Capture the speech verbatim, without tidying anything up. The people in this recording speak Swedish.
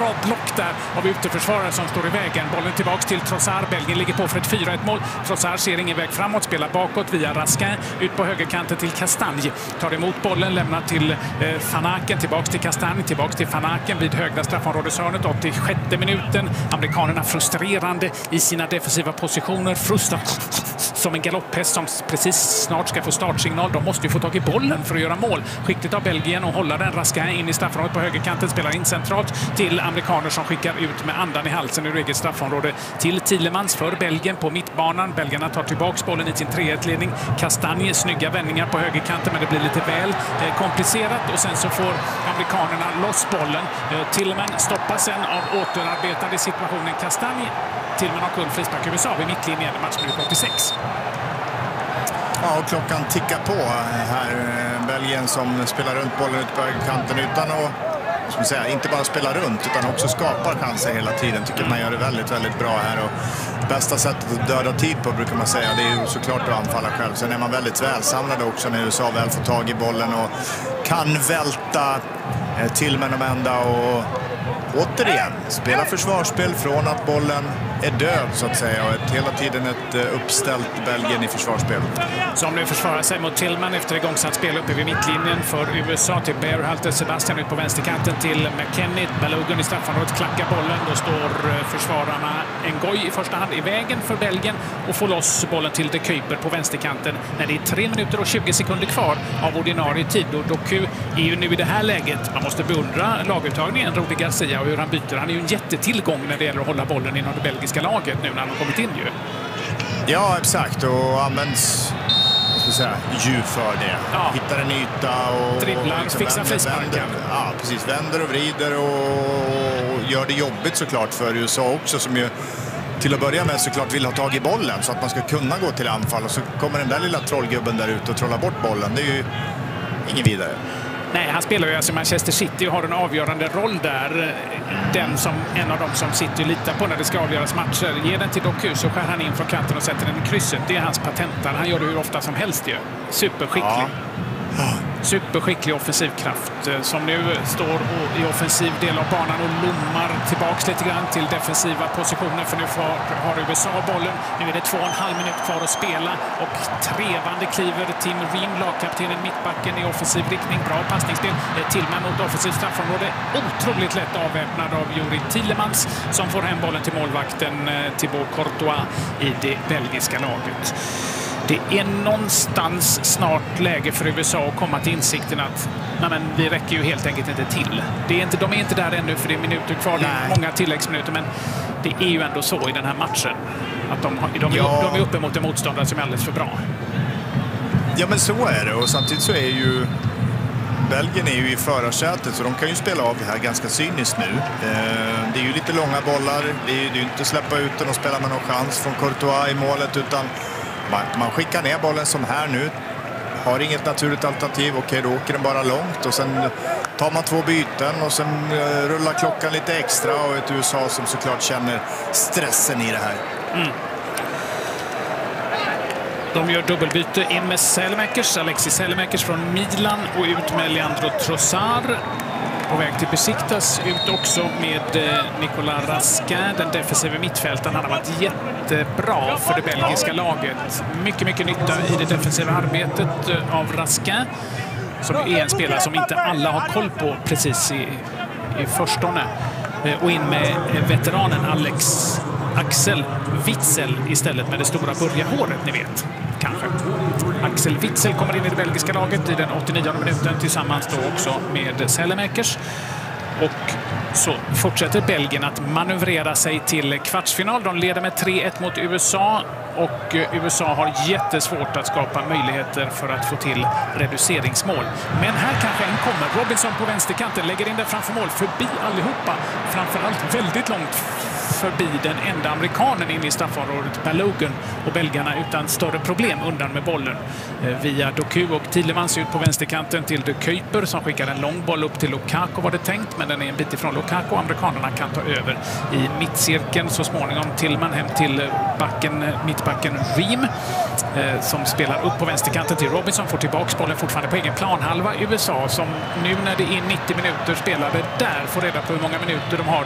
bra block där av uteförsvarare som står i vägen. Bollen tillbaks till Trossard. Belgien ligger på för ett fyra ett mål. Trossard ser ingen väg framåt, spelar bakåt via Raskin. Ut på högerkanten till Castagne. Tar emot bollen, lämnar till eh, Van Aken. Tillbaks till Castagne, tillbaks till Van Aken vid högra straffområdeshörnet. åttiosjätte minuten. Amerikanerna frustrerande i sina defensiva positioner. Frustrar som en galopphäst som precis snart ska få startsignal. De måste ju få tag i bollen för att göra mål. Skickligt av Belgien och hålla den. Raskin in i straffområdet på högerkanten. Spelar in centralt till amerikaner som skickar ut med andan i halsen ur eget straffområde till Tielemans för Belgien på mittbanan. Belgierna tar tillbaks bollen i sin tre ett-ledning. Castagne, snygga vändningar på högerkanten, men det blir lite väl eh, komplicerat. Och sen så får amerikanerna loss bollen. Eh, Tielemans stoppas sen av återarbetade situationen Castagne. Tillman har kull frispark U S A vid mittlinjen i matchminut åttiosex. Ja, och klockan tickar på här. Belgien som spelar runt bollen ut på kanten utan att, som säga, inte bara spela runt utan också skapar chanser hela tiden. Tycker att man gör det väldigt, väldigt bra här. Och bästa sättet att döda tid på brukar man säga, det är ju såklart att anfalla själv. Sen är man väldigt välsamlad också när U S A väl får tag i bollen och kan välta eh, Tillman och vända och återigen spela försvarsspel från att bollen är död så att säga och ett, hela tiden ett uh, uppställt Belgien i försvarsspel. Som nu försvarar sig mot Tillman efter igångsatt spel uppe vid mittlinjen för U S A till Berhalter. Sebastian ut på vänsterkanten till McKennie. Balogun i straffområdet klackar bollen. Då står uh, försvararna Ngoy i första hand i vägen för Belgien och får loss bollen till De Kuyper på vänsterkanten när det är tre minuter och tjugo sekunder kvar av ordinarie tid. Och Doku är ju nu i det här läget, man måste beundra laguttagningen Rudi Garcia och hur han byter. Han är ju en jättetillgång när det gäller att hålla bollen inom det belgiska laget nu när han har kommit in ju. Ja, exakt. Och används ska säga, djup för det. Ja. Hittar en yta och dribblar, liksom fixar frisparken. Ja, precis. Vänder och vrider och gör det jobbigt såklart för U S A också som ju till att börja med såklart vill ha tag i bollen så att man ska kunna gå till anfall och så kommer den där lilla trollgubben där ute och trollar bort bollen. Det är ju ingen vidare. Nej, han spelar ju alltså i Manchester City och har en avgörande roll där. Den som en av dem som City litar på när det ska avgöras matcher. Ger den till Doku så skär han in från kanten och sätter den i krysset. Det är hans patentar. Han gör det hur ofta som helst ju. Superskicklig. Ja. Superskicklig offensivkraft som nu står i offensiv del av banan och lommar tillbaks lite grann till defensiva positioner för nu får, har U S A bollen. Nu är det två och en halv minut kvar att spela och trevande kliver Tim Ream, lagkaptenen, mittbacken i offensiv riktning. Bra passningsspel. Tillman mot offensiv straffområde. Otroligt lätt avväpnad av Juri Tielemans som får hem bollen till målvakten Thibaut Courtois i det belgiska laget. Det är någonstans snart läge för U S A att komma till insikten att nej men, vi räcker ju helt enkelt inte till. Det är inte, de är inte där ännu för det är minuter kvar, det är många tilläggsminuter, men det är ju ändå så i den här matchen att de, de, ja. de är uppe mot en motståndare som är alldeles för bra. Ja, men så är det och samtidigt så är ju Belgien är ju i förarsätet så de kan ju spela av det här ganska cyniskt nu. Det är ju lite långa bollar, det är ju inte släppa ut den och spela med någon chans från Courtois i målet utan Man, man skickar ner bollen som här nu. Har inget naturligt alternativ. Okej, då åker den bara långt. Och sen tar man två byten. Och sen uh, rullar klockan lite extra. Och ett U S A som såklart känner stressen i det här. Mm. De gör dubbelbyte in med Selmakers. Alexis Selmakers från Milan. Och ut med Leandro Trossard. På väg till Besiktas, ut också med Nicolas Raskin, den defensiva mittfältaren. Han har varit jättebra för det belgiska laget. Mycket, mycket nytta i det defensiva arbetet av Raskin. Som är en spelare som inte alla har koll på precis i, i förstone. Och in med veteranen Alex Axel Witsel istället med det stora börjarhåret, ni vet. Kanske. Axel Witsel kommer in i det belgiska laget i den åttionionde minuten tillsammans då också med Selmakers. Och så fortsätter Belgien att manövrera sig till kvartsfinal. De leder med tre ett mot U S A och U S A har jättesvårt att skapa möjligheter för att få till reduceringsmål. Men här kanske en kommer. Robinson på vänsterkanten lägger in den framför mål, förbi allihopa. Framförallt väldigt långt förbi den enda amerikanen in i straffområdet, Balogun, och belgarna utan större problem undan med bollen. Via Doku och Tielemans ut på vänsterkanten till De Kuyper som skickar en lång boll upp till Lukaku var det tänkt, men den är en bit ifrån Lukaku. Amerikanerna kan ta över i mittcirkeln så småningom. Tillman hem till backen, mittbacken Ream som spelar upp på vänsterkanten till Robinson, får tillbaka bollen fortfarande på egen planhalva. U S A som nu när det är nittio minuter spelade där får reda på hur många minuter de har